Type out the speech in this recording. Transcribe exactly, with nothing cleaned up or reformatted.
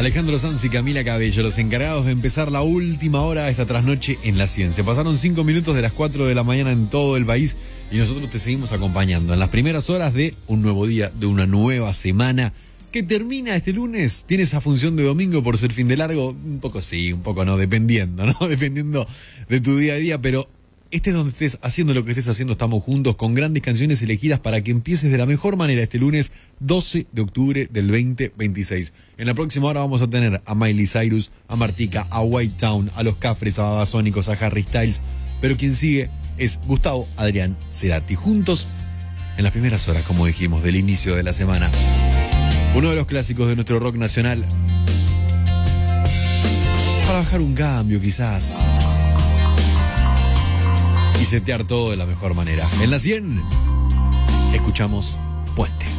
Alejandro Sanz y Camila Cabello, los encargados de empezar la última hora de esta trasnoche en la ciencia. Pasaron cinco minutos de las cuatro de la mañana en todo el país y nosotros te seguimos acompañando en las primeras horas de un nuevo día, de una nueva semana que termina este lunes. ¿Tiene esa función de domingo por ser fin de largo? Un poco sí, un poco no, dependiendo, ¿no? Dependiendo de tu día a día, pero estés donde estés, haciendo lo que estés haciendo, estamos juntos con grandes canciones elegidas para que empieces de la mejor manera este lunes doce de octubre del veinte veintiséis. En la próxima hora vamos a tener a Miley Cyrus, a Martika, a White Town, a Los Cafres, a Babasónicos, a Harry Styles, pero quien sigue es Gustavo Adrián Cerati. Juntos en las primeras horas, como dijimos, del inicio de la semana. Uno de los clásicos de nuestro rock nacional. Para bajar un cambio, quizás. Y setear todo de la mejor manera. En la cien, escuchamos Puente.